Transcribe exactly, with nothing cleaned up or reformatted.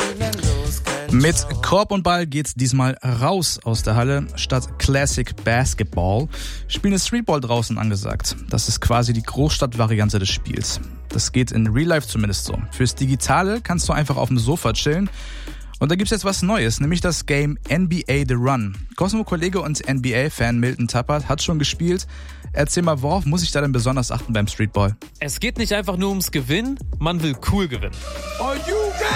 Mit Korb und Ball geht's diesmal raus aus der Halle. Statt Classic Basketball spielen ist Streetball draußen angesagt. Das ist quasi die Großstadtvariante des Spiels. Das geht in Real Life zumindest so. Fürs Digitale kannst du einfach auf dem Sofa chillen. Und da gibt's jetzt was Neues, nämlich das Game N B A The Run. Cosmo-Kollege und N B A-Fan Milton Tappert hat schon gespielt. Erzähl mal, worauf muss ich da denn besonders achten beim Streetball? Es geht nicht einfach nur ums Gewinnen, man will cool gewinnen.